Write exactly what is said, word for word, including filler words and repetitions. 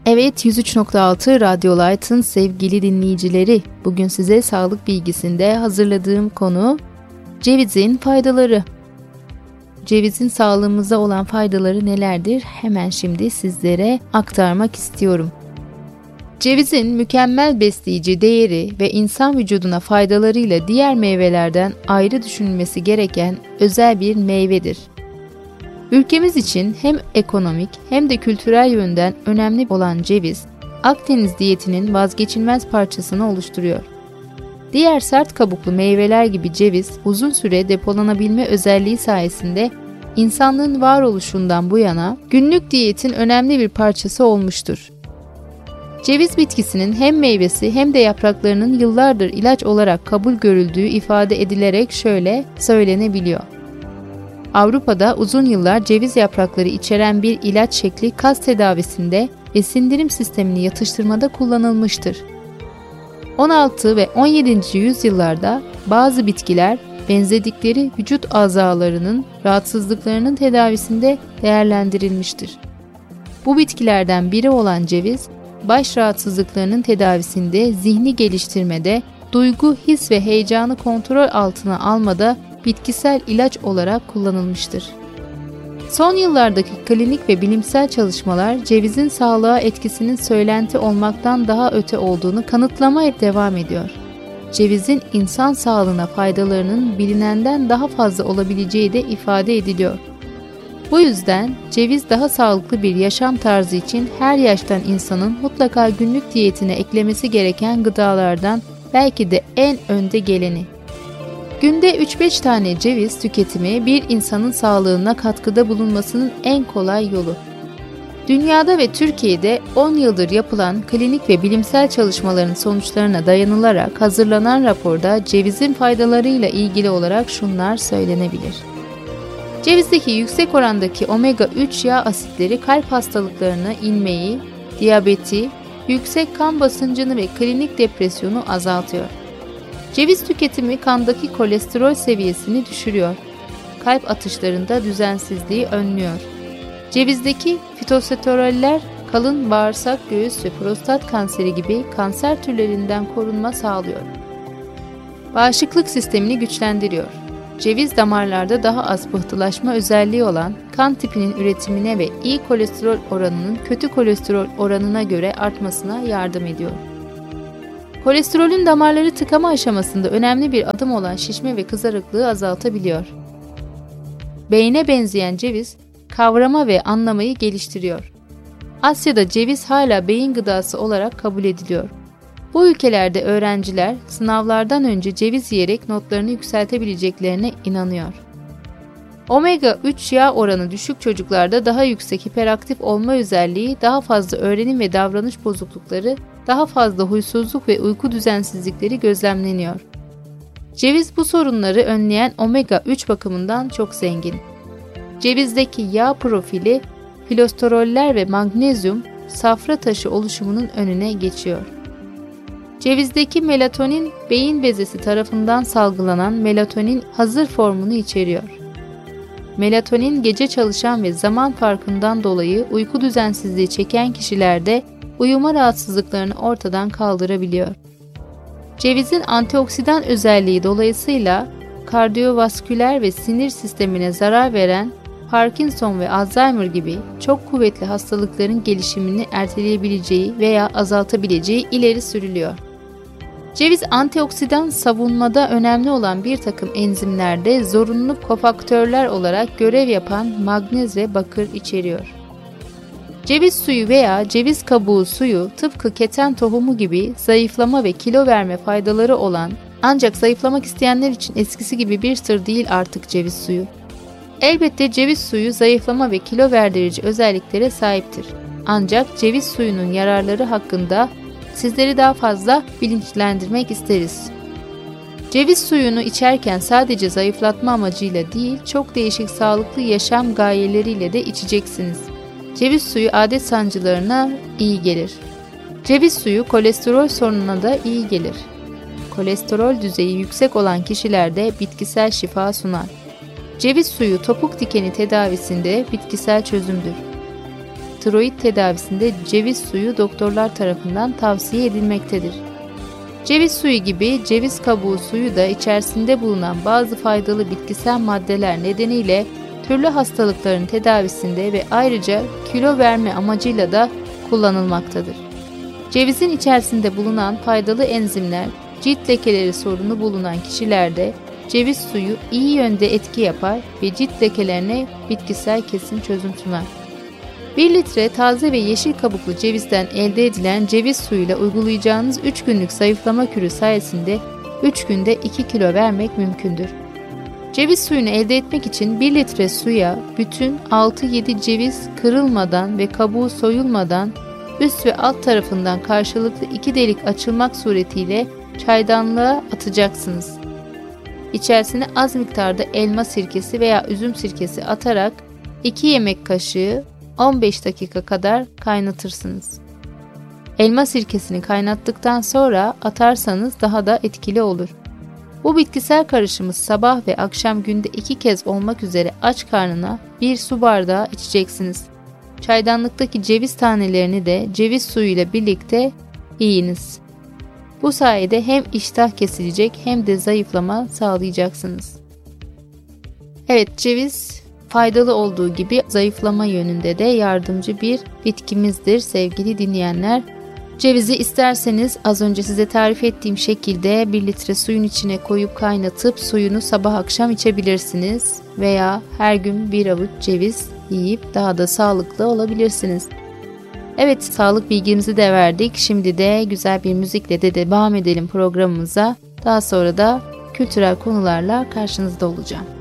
Evet, yüz üç nokta altı Radyo Light'ın sevgili dinleyicileri, bugün size sağlık bilgisinde hazırladığım konu cevizin faydaları. Cevizin sağlığımıza olan faydaları nelerdir? Hemen şimdi sizlere aktarmak istiyorum. Cevizin mükemmel besleyici değeri ve insan vücuduna faydalarıyla diğer meyvelerden ayrı düşünülmesi gereken özel bir meyvedir. Ülkemiz için hem ekonomik hem de kültürel yönden önemli olan ceviz, Akdeniz diyetinin vazgeçilmez parçasını oluşturuyor. Diğer sert kabuklu meyveler gibi ceviz, uzun süre depolanabilme özelliği sayesinde insanlığın varoluşundan bu yana günlük diyetin önemli bir parçası olmuştur. Ceviz bitkisinin hem meyvesi hem de yapraklarının yıllardır ilaç olarak kabul görüldüğü ifade edilerek şöyle söylenebiliyor. Avrupa'da uzun yıllar ceviz yaprakları içeren bir ilaç şekli kas tedavisinde ve sindirim sistemini yatıştırmada kullanılmıştır. on altı ve on yedinci yüzyıllarda bazı bitkiler benzedikleri vücut azalarının rahatsızlıklarının tedavisinde değerlendirilmiştir. Bu bitkilerden biri olan ceviz, baş rahatsızlıklarının tedavisinde, zihni geliştirmede, duygu, his ve heyecanı kontrol altına almada bitkisel ilaç olarak kullanılmıştır. Son yıllardaki klinik ve bilimsel çalışmalar cevizin sağlığa etkisinin söylenti olmaktan daha öte olduğunu kanıtlamaya devam ediyor. Cevizin insan sağlığına faydalarının bilinenden daha fazla olabileceği de ifade ediliyor. Bu yüzden ceviz daha sağlıklı bir yaşam tarzı için her yaştan insanın mutlaka günlük diyetine eklemesi gereken gıdalardan belki de en önde geleni. Günde üç beş tane ceviz tüketimi bir insanın sağlığına katkıda bulunmasının en kolay yolu. Dünyada ve Türkiye'de on yıldır yapılan klinik ve bilimsel çalışmaların sonuçlarına dayanılarak hazırlanan raporda cevizin faydalarıyla ilgili olarak şunlar söylenebilir. Cevizdeki yüksek orandaki omega üç yağ asitleri kalp hastalıklarına inmeyi, diyabeti, yüksek kan basıncını ve klinik depresyonu azaltıyor. Ceviz tüketimi kandaki kolesterol seviyesini düşürüyor. Kalp atışlarında düzensizliği önlüyor. Cevizdeki fitosteroller kalın bağırsak, göğüs ve prostat kanseri gibi kanser türlerinden korunma sağlıyor. Bağışıklık sistemini güçlendiriyor. Ceviz damarlarda daha az pıhtılaşma özelliği olan kan tipinin üretimine ve iyi kolesterol oranının kötü kolesterol oranına göre artmasına yardım ediyor. Kolesterolün damarları tıkama aşamasında önemli bir adım olan şişme ve kızarıklığı azaltabiliyor. Beyne benzeyen ceviz, kavrama ve anlamayı geliştiriyor. Asya'da ceviz hala beyin gıdası olarak kabul ediliyor. Bu ülkelerde öğrenciler sınavlardan önce ceviz yiyerek notlarını yükseltebileceklerine inanıyor. omega üç yağ oranı düşük çocuklarda daha yüksek hiperaktif olma özelliği, daha fazla öğrenim ve davranış bozuklukları, daha fazla huysuzluk ve uyku düzensizlikleri gözlemleniyor. Ceviz bu sorunları önleyen omega üç bakımından çok zengin. Cevizdeki yağ profili, kolesteroller ve magnezyum, safra taşı oluşumunun önüne geçiyor. Cevizdeki melatonin, beyin bezesi tarafından salgılanan melatonin hazır formunu içeriyor. Melatonin gece çalışan ve zaman farkından dolayı uyku düzensizliği çeken kişilerde uyuma rahatsızlıklarını ortadan kaldırabiliyor. Cevizin antioksidan özelliği dolayısıyla kardiyovasküler ve sinir sistemine zarar veren Parkinson ve Alzheimer gibi çok kuvvetli hastalıkların gelişimini erteleyebileceği veya azaltabileceği ileri sürülüyor. Ceviz antioksidan savunmada önemli olan bir takım enzimlerde zorunlu kofaktörler olarak görev yapan magnez ve bakır içeriyor. Ceviz suyu veya ceviz kabuğu suyu tıpkı keten tohumu gibi zayıflama ve kilo verme faydaları olan, ancak zayıflamak isteyenler için eskisi gibi bir sır değil artık ceviz suyu. Elbette ceviz suyu zayıflama ve kilo verdirici özelliklere sahiptir. Ancak ceviz suyunun yararları hakkında sizleri daha fazla bilinçlendirmek isteriz. Ceviz suyunu içerken sadece zayıflatma amacıyla değil, çok değişik sağlıklı yaşam gayeleriyle de içeceksiniz. Ceviz suyu adet sancılarına iyi gelir. Ceviz suyu kolesterol sorununa da iyi gelir. Kolesterol düzeyi yüksek olan kişilerde bitkisel şifa sunar. Ceviz suyu topuk dikeni tedavisinde bitkisel çözümdür. tiroid tedavisinde ceviz suyu doktorlar tarafından tavsiye edilmektedir. Ceviz suyu gibi ceviz kabuğu suyu da içerisinde bulunan bazı faydalı bitkisel maddeler nedeniyle türlü hastalıkların tedavisinde ve ayrıca kilo verme amacıyla da kullanılmaktadır. Cevizin içerisinde bulunan faydalı enzimler, cilt lekeleri sorunu bulunan kişilerde ceviz suyu iyi yönde etki yapar ve cilt lekelerine bitkisel kesin çözüm sunar. bir litre taze ve yeşil kabuklu cevizden elde edilen ceviz suyuyla uygulayacağınız üç günlük zayıflama kürü sayesinde üç günde iki kilo vermek mümkündür. Ceviz suyunu elde etmek için bir litre suya bütün altı yedi ceviz kırılmadan ve kabuğu soyulmadan üst ve alt tarafından karşılıklı iki delik açılmak suretiyle çaydanlığa atacaksınız. İçerisine az miktarda elma sirkesi veya üzüm sirkesi atarak iki yemek kaşığı on beş dakika kadar kaynatırsınız. Elma sirkesini kaynattıktan sonra atarsanız daha da etkili olur. Bu bitkisel karışımı sabah ve akşam günde iki kez olmak üzere aç karnına bir su bardağı içeceksiniz. Çaydanlıktaki ceviz tanelerini de ceviz suyuyla birlikte yiyiniz. Bu sayede hem iştah kesilecek hem de zayıflama sağlayacaksınız. Evet, ceviz faydalı olduğu gibi zayıflama yönünde de yardımcı bir bitkimizdir sevgili dinleyenler. Cevizi isterseniz az önce size tarif ettiğim şekilde bir litre suyun içine koyup kaynatıp suyunu sabah akşam içebilirsiniz veya her gün bir avuç ceviz yiyip daha da sağlıklı olabilirsiniz. Evet, sağlık bilgimizi de verdik. Şimdi de güzel bir müzikle de devam edelim programımıza. Daha sonra da kültürel konularla karşınızda olacağım.